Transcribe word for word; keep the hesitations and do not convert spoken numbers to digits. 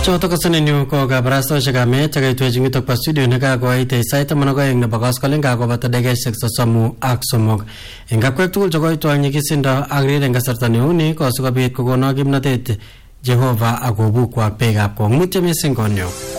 Choto kasaninyo ko kabarastoshek amet chakaitwech ngitok pa studio nekakoit sait taman ak oeng nebo koskoleng kakobata dakikaishek sosomu ak somok. Eng kakwek tugul chekoitwol nyikisindo ak rir eng kasarta neuni ko sikobit kokono kimnatet Jehova ak kobukwak beekab kong. Mutyo mising konyo.